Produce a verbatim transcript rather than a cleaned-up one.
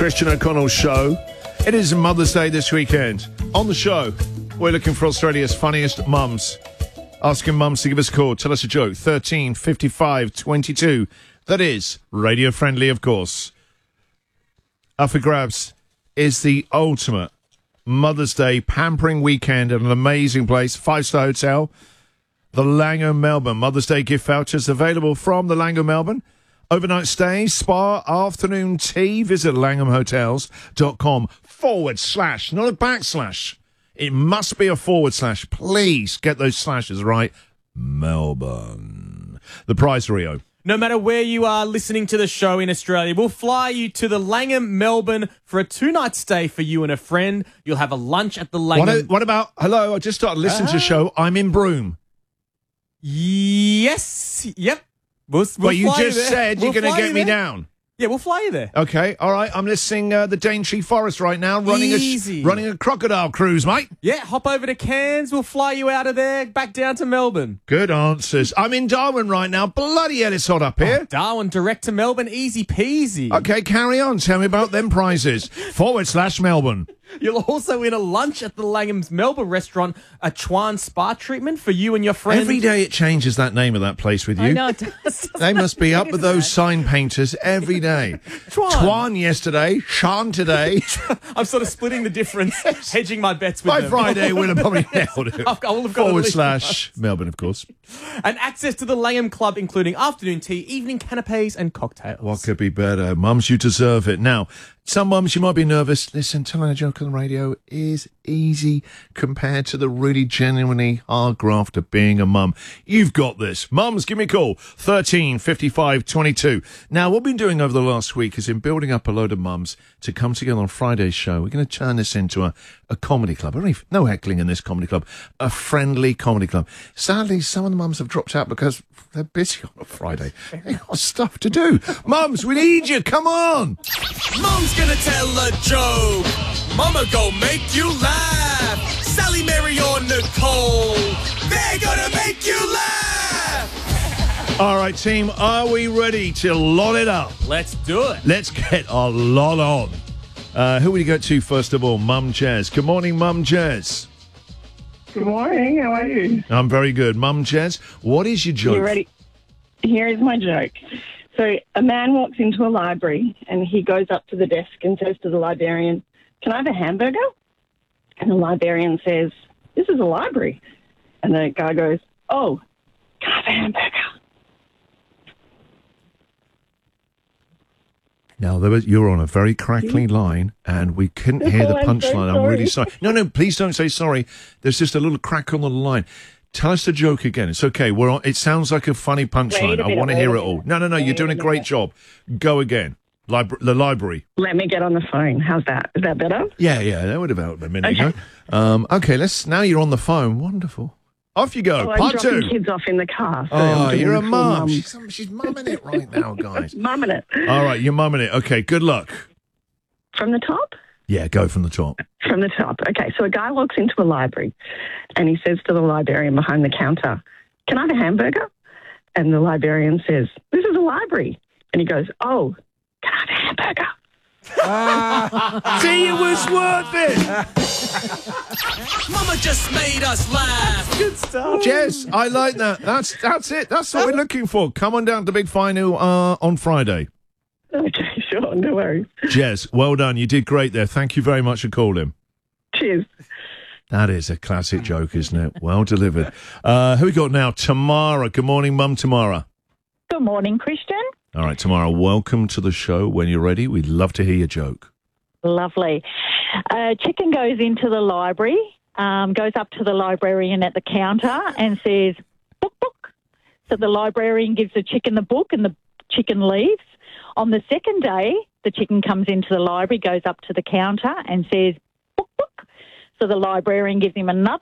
Christian O'Connell's show. It is Mother's Day this weekend. On the show, we're looking for Australia's funniest mums. Asking mums to give us a call. Tell us a joke. thirteen fifty-five twenty-two. That is radio friendly, of course. Up for grabs is the ultimate Mother's Day pampering weekend at an amazing place. Five-star hotel. The Langham Melbourne. Mother's Day gift vouchers available from the Langham Melbourne. Overnight stays, spa, afternoon tea. Visit langhamhotels.com forward slash, not a backslash. It must be a forward slash. Please get those slashes right. Melbourne. The prize, Rio. No matter where you are listening to the show in Australia, we'll fly you to the Langham Melbourne for a two-night stay for you and a friend. You'll have a lunch at the Langham... What, what about... Hello, I just started listening uh, to the show. I'm in Broome. Yes. Yep. We'll, we'll well, you just you said we'll you're going to get me there. down. Yeah, we'll fly you there. Okay, all right. I'm listening uh, the Daintree Forest right now, running Easy. a running a crocodile cruise, mate. Yeah, hop over to Cairns. We'll fly you out of there, back down to Melbourne. Good answers. I'm in Darwin right now. Bloody hell, it's hot up here. Oh, Darwin, direct to Melbourne, easy peasy. Okay, carry on. Tell me about them prizes. Forward slash Melbourne. You'll also win a lunch at the Langham's Melbourne restaurant, a Chuan spa treatment for you and your friend. Every day it changes that name of that place with you. I know it does. They must be up with those sign painters every day. Chuan. Chuan yesterday, Sean today. I'm sort of splitting the difference, hedging my bets with By them. Friday, we'll have probably nailed it. I've, I will have got Forward slash Melbourne, of course. And access to the Langham Club, including afternoon tea, evening canapes and cocktails. What could be better? Mums, you deserve it. Now, some mums, you might be nervous. Listen, telling a joke on the radio is easy compared to the really genuinely hard graft of being a mum. You've got this. Mums, give me a call. thirteen fifty-five twenty-two. Now, what we've been doing over the last week is in building up a load of mums to come together on Friday's show. We're going to turn this into a, a comedy club. No heckling in this comedy club. A friendly comedy club. Sadly, some of the mums have dropped out because they're busy on a Friday. They've got stuff to do. Mums, we need you. Come on. Mum's gonna tell a joke. Mama gon' make you laugh. Sally, Mary, or Nicole, they're gonna make you laugh. All right, team, are we ready to lot it up? Let's do it. Let's get a lot on. Uh, who will you go to first of all? Mum Jez. Good morning, Mum Jez. Good morning. How are you? I'm very good. Mum Jez, what is your joke? You ready? Here is my joke. So a man walks into a library and he goes up to the desk and says to the librarian, "Can I have a hamburger?" And the librarian says, "This is a library." And the guy goes, "Oh, can I have a hamburger?" Now, there was, you're on a very crackly line, and we couldn't hear the Oh, I'm so punchline. I'm really sorry. sorry. No, no, please don't say sorry. There's just a little crack on the line. Tell us the joke again. It's okay. We're on. It sounds like a funny punchline. Wait a I minute, want to wait hear a it all. minute. No, no, no. You're Wait doing a a great minute. job. Go again. Libra- the library. Let me get on the phone. How's that? Is that better? Yeah, yeah. That would have helped a minute Okay. ago. Um, okay, let's. Now you're on the phone. Wonderful. Off you go. Oh, I'm Part dropping two. kids off in the car. So Oh, I'm doing you're a full mum. She's, she's mumming it right now, guys. Mumming it. All right, you're mumming it. Okay, good luck. From the top? Yeah, go from the top. From the top. Okay, so a guy walks into a library and he says to the librarian behind the counter, "Can I have a hamburger?" And the librarian says, "This is a library." And he goes, "Oh, can I have a hamburger?" See, it was worth it. Mama just made us laugh. Good stuff. Jez, I like that. That's that's it. That's what we're looking for. Come on down to Big Final uh, on Friday. Okay, sure, no worries. Jez, well done. You did great there. Thank you very much for calling. Cheers. That is a classic joke, isn't it? Well delivered. Uh, who we got now? Tamara. Good morning, Mum Tamara. Good morning, Christian. All right, Tamara, welcome to the show. When you're ready, we'd love to hear your joke. Lovely. A chicken goes into the library, um, goes up to the librarian at the counter and says, "Book, book." So the librarian gives the chicken the book and the chicken leaves. On the second day, the chicken comes into the library, goes up to the counter and says, "Book, book." So the librarian gives him another